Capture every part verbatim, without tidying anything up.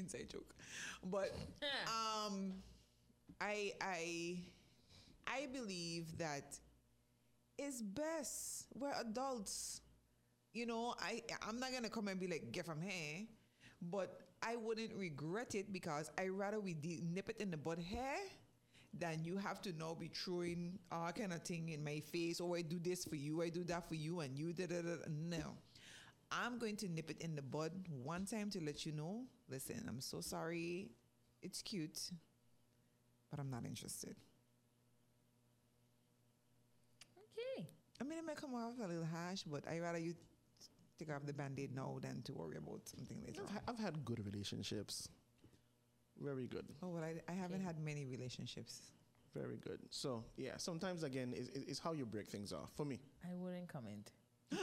inside joke. But um, I I I believe that it's best. We're adults. You know, I I'm not gonna come and be like, get from here. But I wouldn't regret it because I rather we de- nip it in the bud here than you have to now be throwing all kind of thing in my face. Oh, I do this for you, I do that for you, and you did it. No. I'm going to nip it in the bud one time to let you know, listen, I'm so sorry. It's cute, but I'm not interested. Okay. I mean, it may come off a little harsh, but I rather you take off the Band-Aid now than to worry about something later I've, on. ha- I've had good relationships. Very good. Oh, well, I, I haven't Okay. had many relationships. Very good. So, yeah, sometimes, again, is is how you break things off. For me. I wouldn't comment. I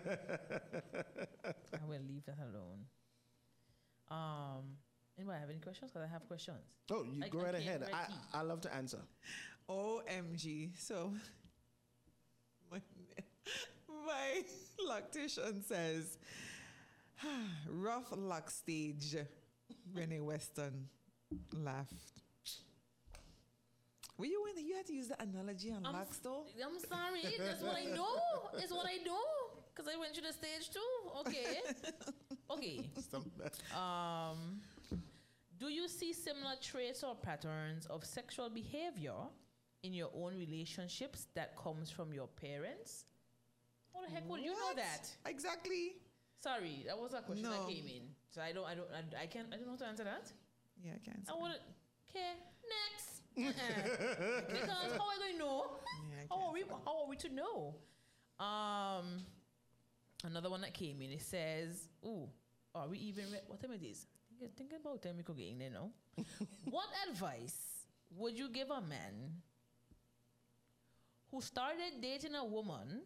will leave that alone. Um, anybody have any questions? Because I have questions. Oh, you I- go I right can't ahead. read I, tea. I love to answer. O M G. So, my, my lactation says, rough luck stage. Renee Weston laughed. Were you in? You had to use the analogy on I'm, locks, though? I'm sorry. That's what I do. It's what I do. Because I went to the stage too. Okay. Okay. Um, do you see similar traits or patterns of sexual behavior in your own relationships that comes from your parents? How the heck would you know What? that? Exactly. Sorry, that was a question No. that came in. So I don't, I don't, I, I can't, I don't know how to answer that. Yeah, I can't. I want to. Okay, next. Uh-uh. Because how are we going to know? Yeah, I how are we? can't. How are we to know? Um, another one that came in. It says, "Ooh, are we even? Re- what time it is? Thinking, thinking about time we could get in there now. What advice would you give a man who started dating a woman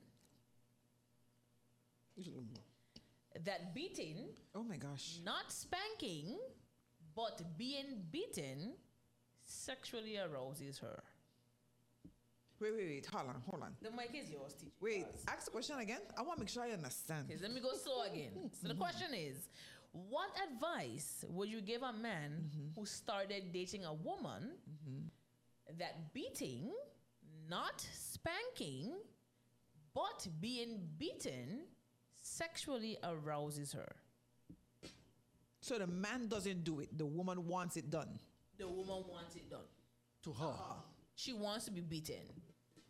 that beating, Oh my gosh. not spanking, but being beaten, sexually arouses her?" Wait, wait, wait. Hold on, hold on. The mic is yours, teacher. Wait, ask the question again. I want to make sure I understand. Okay, let me go slow again. So the question is, what advice would you give a man who started dating a woman that beating, not spanking, but being beaten, sexually arouses her? So the man doesn't do it. The woman wants it done. The woman wants it done. To her. She wants to be beaten.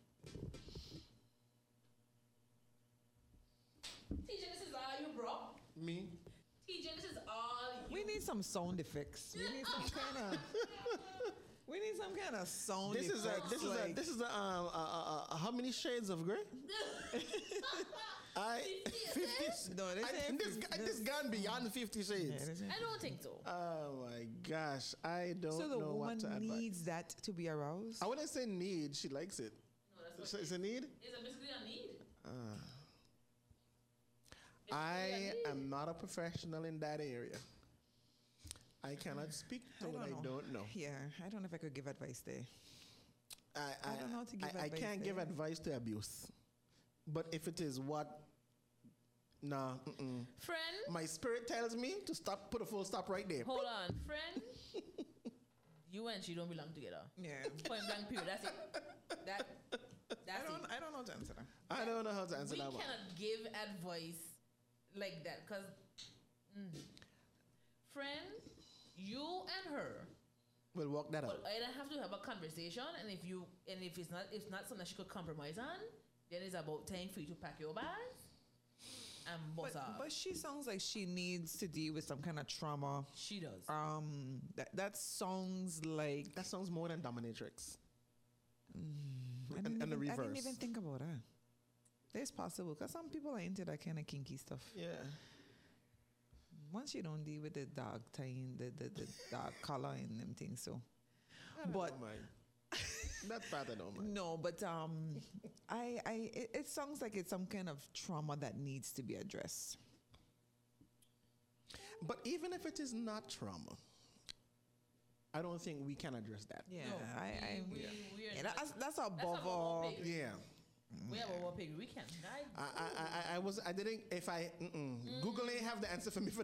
T J, this is all you, bro. Me? T J, this is all you. We need some sound effects. We need some kind of. We need some kind of sound This is a effects. this is a like- this is a, um, a, a, a how many shades of grey? I fifty. No, this I, ain't this fifty. this gone beyond fifty Yeah, shades. this is- I don't think so. Oh my gosh, I don't so the know what woman to advise. needs that to be aroused. I wouldn't say need. She likes it. No, that's what So it's a need. It's a basically a need. It's I really a need. am not a professional in that area. I cannot speak to what I don't know. Yeah, I don't know if I could give advice there. I, I, I don't know how to give I, I advice can't give there. advice to abuse. But if it is what, nah, mm-mm. Friend, My spirit tells me to stop, put a full stop right there. hold on. Friend, you and she don't belong together. Yeah. Point blank period. That's it. That, I that's don't. it. I don't know how to answer that. I don't know how to answer We that one. cannot give advice like that because, friend, you and her We'll walk that will out. either have to have a conversation, and if you and if it's not if it's not something that she could compromise on, then it's about time for you to pack your bags and bust But, off. but she sounds like she needs to deal with some kind of trauma. She does. Um, that that sounds like That sounds more than dominatrix. I and- didn't, and the even, I didn't reverse. even think about that. It's possible because some people are into that kind of kinky stuff. Yeah. Once you don't deal with the dog tying, the the, the dog collar and them things, so. I don't But mind. That part I don't mind. no, but um, I I it, it sounds like it's some kind of trauma that needs to be addressed. But even if it is not trauma, I don't think we can address that. Yeah, No, I, I we- we- yeah. we are Yeah, not- that's that's That's above above all. all pay grade. Yeah. We have a war pig. We can. I, I, I, I, I was, I didn't, if I, mm-mm. Google ain't have the answer for me for